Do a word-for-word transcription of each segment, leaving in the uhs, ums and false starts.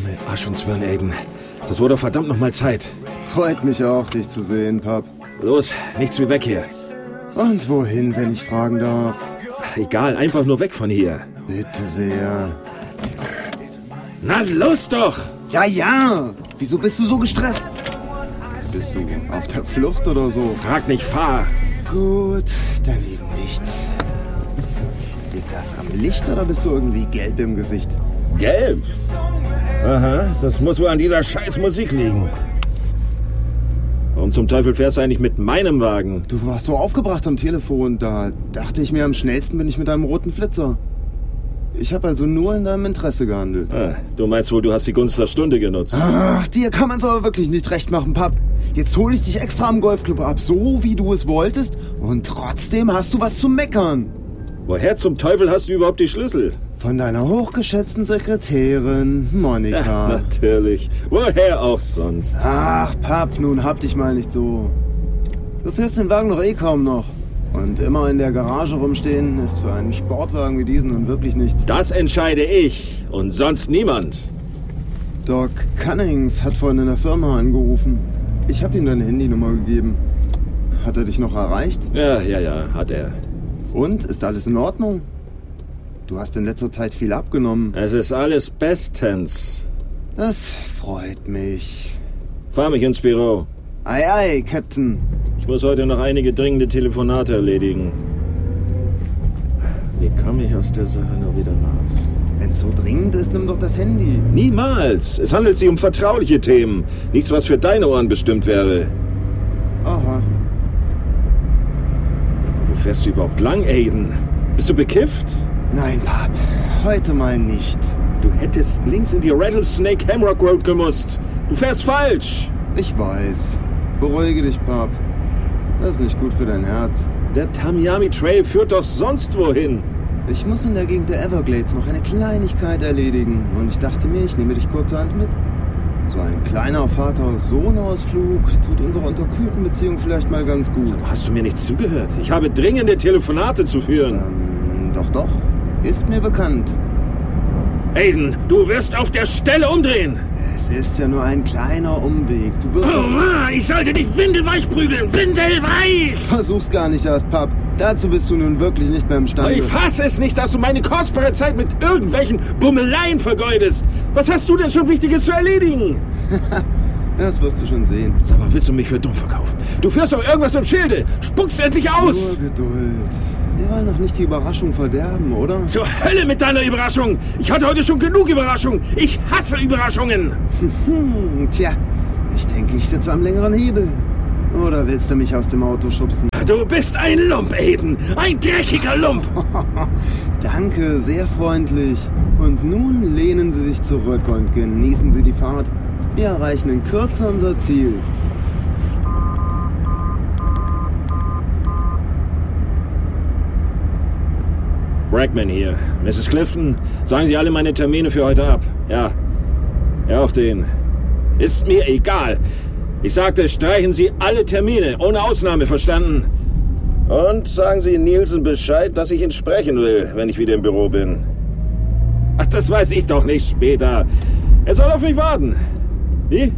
Himmel, Arsch und Zwirn, Aiden. Das wurde verdammt noch mal Zeit. Freut mich auch, dich zu sehen, Pap. Los, nichts wie weg hier. Und wohin, wenn ich fragen darf? Egal, einfach nur weg von hier. Bitte sehr. Na, los doch! Ja, ja! Wieso bist du so gestresst? Bist du auf der Flucht oder so? Frag nicht, fahr! Gut, dann eben nicht. Liegt das am Licht oder bist du irgendwie gelb im Gesicht? Gelb? Aha, das muss wohl an dieser scheiß Musik liegen. Warum zum Teufel fährst du eigentlich mit meinem Wagen? Du warst so aufgebracht am Telefon, da dachte ich mir, am schnellsten bin ich mit einem roten Flitzer. Ich habe also nur in deinem Interesse gehandelt. Ah, du meinst wohl, du hast die Gunst der Stunde genutzt. Ach, dir kann man's aber wirklich nicht recht machen, Pap. Jetzt hole ich dich extra am Golfclub ab, so wie du es wolltest. Und trotzdem hast du was zu meckern. Woher zum Teufel hast du überhaupt die Schlüssel? Von deiner hochgeschätzten Sekretärin, Monika. Ja, natürlich. Woher auch sonst? Ach, Pap, nun hab dich mal nicht so. Du fährst den Wagen doch eh kaum noch. Und immer in der Garage rumstehen ist für einen Sportwagen wie diesen nun wirklich nichts. Das entscheide ich und sonst niemand. Doc Cunnings hat vorhin in der Firma angerufen. Ich habe ihm deine Handynummer gegeben. Hat er dich noch erreicht? Ja, ja, ja, hat er. Und? Ist alles in Ordnung? Du hast in letzter Zeit viel abgenommen. Es ist alles bestens. Das freut mich. Fahr mich ins Büro. Ei, ei, Captain. Ich muss heute noch einige dringende Telefonate erledigen. Wie komme ich aus der Sache nur wieder raus? Wenn's so dringend ist, nimm doch das Handy. Niemals! Es handelt sich um vertrauliche Themen. Nichts, was für deine Ohren bestimmt wäre. Aha. Aber wo fährst du überhaupt lang, Aiden? Bist du bekifft? Nein, Pap. Heute mal nicht. Du hättest links in die Rattlesnake Hamrock Road gemusst. Du fährst falsch. Ich weiß. Beruhige dich, Pap. Das ist nicht gut für dein Herz. Der Tamiami Trail führt doch sonst wohin. Ich muss in der Gegend der Everglades noch eine Kleinigkeit erledigen. Und ich dachte mir, ich nehme dich kurzerhand mit. So ein kleiner Vater-Sohn-Ausflug tut unserer unterkühlten Beziehung vielleicht mal ganz gut. Aber hast du mir nicht zugehört? Ich habe dringende Telefonate zu führen. Ähm, doch, doch. Ist mir bekannt. Aiden, du wirst auf der Stelle umdrehen. Es ist ja nur ein kleiner Umweg. Du wirst... Oh, Mann, ich sollte dich windelweich prügeln. Windelweich! Versuch's gar nicht erst, Pap. Dazu bist du nun wirklich nicht mehr imstande. Ich fasse es nicht, dass du meine kostbare Zeit mit irgendwelchen Bummeleien vergeudest. Was hast du denn schon Wichtiges zu erledigen? Das wirst du schon sehen. Sag mal, willst du mich für dumm verkaufen? Du führst doch irgendwas im Schilde. Spuck's endlich aus! Nur Geduld. Wir wollen doch nicht die Überraschung verderben, oder? Zur Hölle mit deiner Überraschung! Ich hatte heute schon genug Überraschungen. Ich hasse Überraschungen. Hm, tja, ich denke, ich sitze am längeren Hebel. Oder willst du mich aus dem Auto schubsen? Du bist ein Lump, Aiden. Ein dreckiger Lump. Danke, sehr freundlich. Und nun lehnen Sie sich zurück und genießen Sie die Fahrt. Wir erreichen in Kürze unser Ziel. Brackman hier. Misses Clifton, sagen Sie alle meine Termine für heute ab. Ja. Ja, auch den. Ist mir egal. Ich sagte, streichen Sie alle Termine, ohne Ausnahme, verstanden? Und sagen Sie Nielsen Bescheid, dass ich ihn sprechen will, wenn ich wieder im Büro bin. Ach, das weiß ich doch nicht später. Er soll auf mich warten. Wie?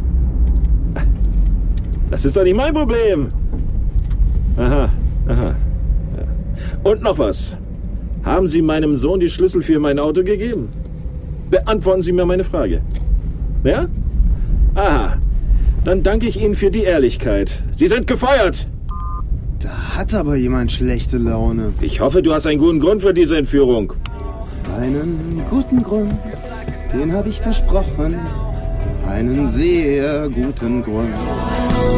Das ist doch nicht mein Problem. Aha, aha. Ja. Und noch was. Haben Sie meinem Sohn die Schlüssel für mein Auto gegeben? Beantworten Sie mir meine Frage. Ja? Aha. Dann danke ich Ihnen für die Ehrlichkeit. Sie sind gefeuert. Da hat aber jemand schlechte Laune. Ich hoffe, du hast einen guten Grund für diese Entführung. Einen guten Grund, den habe ich versprochen. Einen sehr guten Grund.